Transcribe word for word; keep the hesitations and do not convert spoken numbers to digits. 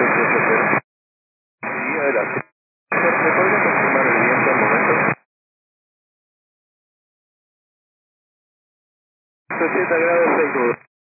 Sí, adelante. ¿Me podría confirmar el viento al momento? sesenta grados seis.